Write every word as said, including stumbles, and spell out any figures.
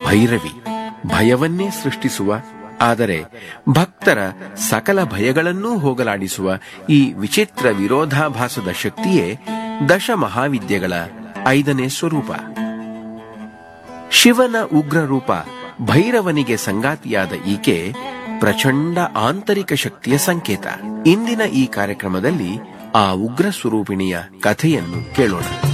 ಭೈರವಿ ಭಯವನ್ನೇ ಸೃಷ್ಟಿಸುವ, ಆದರೆ ಭಕ್ತರ ಸಕಲ ಭಯಗಳನ್ನೂ ಹೋಗಲಾಡಿಸುವ ಈ ವಿಚಿತ್ರ ವಿರೋಧಾಭಾಸದ ಶಕ್ತಿಯೇ ದಶ ಮಹಾವಿದ್ಯೆಗಳ ಐದನೇ ಸ್ವರೂಪ. ಶಿವನ ಉಗ್ರ ರೂಪ ಭೈರವನಿಗೆ ಸಂಗಾತಿಯಾದ ಈಕೆ ಪ್ರಚಂಡ ಆಂತರಿಕ ಶಕ್ತಿಯ ಸಂಕೇತ. ಇಂದಿನ ಈ ಕಾರ್ಯಕ್ರಮದಲ್ಲಿ ಆ ಉಗ್ರ ಸ್ವರೂಪಿಣಿಯ ಕಥೆಯನ್ನು ಕೇಳೋಣ.